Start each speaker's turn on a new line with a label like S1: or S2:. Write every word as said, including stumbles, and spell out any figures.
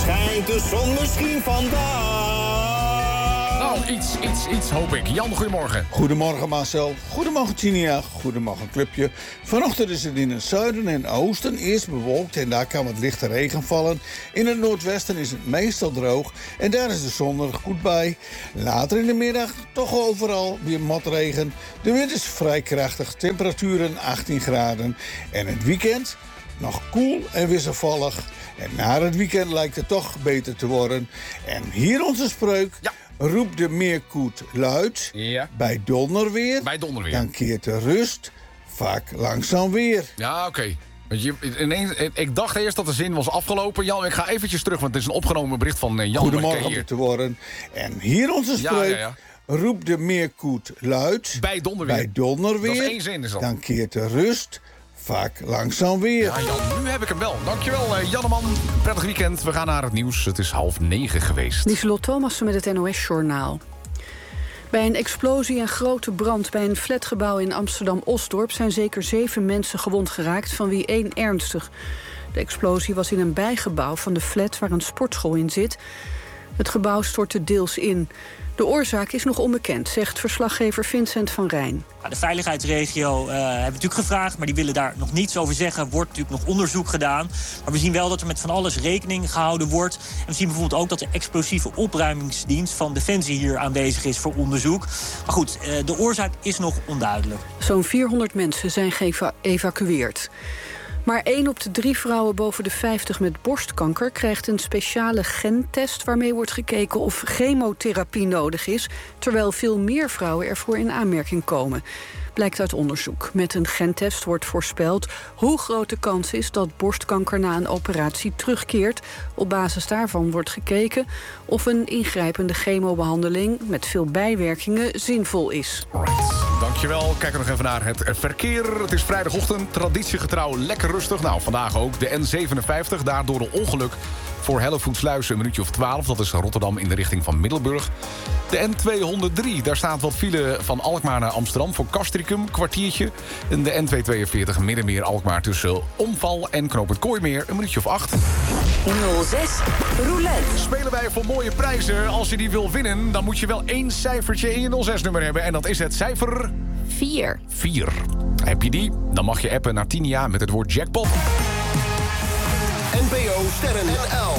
S1: schijnt de zon misschien vandaag.
S2: Nou, iets, iets, iets hoop ik. Jan, goedemorgen.
S3: Goedemorgen Marcel. Goedemorgen Tinia. Goedemorgen clubje. Vanochtend is het in het zuiden en oosten eerst bewolkt en daar kan wat lichte regen vallen. In het noordwesten is het meestal droog en daar is de zon er goed bij. Later in de middag toch overal weer motregen. De wind is vrij krachtig, temperaturen achttien graden. En het weekend nog koel en wisselvallig. En na het weekend lijkt het toch beter te worden. En hier onze spreuk.
S2: Ja.
S3: Roep de meerkoet luid.
S2: Ja.
S3: Bij donderweer.
S2: Bij donderweer.
S3: Dan keert de rust vaak langzaam weer.
S2: Ja, oké. Okay. Ineens, ik dacht eerst dat de zin was afgelopen. Jan, ik ga eventjes terug, want het is een opgenomen bericht van Jan.
S3: Goedemorgen om te worden. En hier onze spreuk. Ja, ja, ja. Roep de meerkoet luid.
S2: Bij donderweer.
S3: Bij donderweer.
S2: Dat is één zin is dat.
S3: Dan keert de rust vaak langzaam weer.
S2: Ja, Jan, nu heb ik hem wel. Dankjewel, uh, Janneman. Prettig weekend. We gaan naar het nieuws. Het is half negen geweest.
S4: Lieselot Thomassen met het N O S-journaal. Bij een explosie en grote brand bij een flatgebouw in Amsterdam-Osdorp zijn zeker zeven mensen gewond geraakt, van wie één ernstig. De explosie was in een bijgebouw van de flat waar een sportschool in zit. Het gebouw stortte deels in. De oorzaak is nog onbekend, zegt verslaggever Vincent van Rijn.
S5: De veiligheidsregio uh, hebben we natuurlijk gevraagd, maar die willen daar nog niets over zeggen. Er wordt natuurlijk nog onderzoek gedaan. Maar we zien wel dat er met van alles rekening gehouden wordt. En we zien bijvoorbeeld ook dat de explosieve opruimingsdienst van Defensie hier aanwezig is voor onderzoek. Maar goed, uh, de oorzaak is nog onduidelijk.
S4: Zo'n vierhonderd mensen zijn geëvacueerd. Maar één op de drie vrouwen boven de vijftig met borstkanker krijgt een speciale gentest waarmee wordt gekeken of chemotherapie nodig is, terwijl veel meer vrouwen ervoor in aanmerking komen. Blijkt uit onderzoek. Met een gentest wordt voorspeld hoe groot de kans is dat borstkanker na een operatie terugkeert. Op basis daarvan wordt gekeken of een ingrijpende chemobehandeling met veel bijwerkingen zinvol is.
S2: Alright. Dankjewel. Kijken nog even naar het verkeer. Het is vrijdagochtend, traditiegetrouw lekker rustig. Nou, vandaag ook de N zevenenvijftig. Daardoor een ongeluk voor Hellevoetsluis een minuutje of twaalf. Dat is Rotterdam in de richting van Middelburg. De N tweehonderddrie, daar staat wat file van Alkmaar naar Amsterdam voor Castricum, kwartiertje. En de N tweehonderdtweeënveertig Middenmeer Alkmaar tussen Omval en Knoopend Kooimeer een minuutje of acht.
S6: nul zes Roulette.
S2: Spelen wij voor mooie prijzen. Als je die wil winnen, dan moet je wel één cijfertje in je nul zes nummer hebben. En dat is het cijfer
S4: vier.
S2: vier. Heb je die? Dan mag je appen naar Tinia met het woord jackpot.
S1: N P O Sterren L.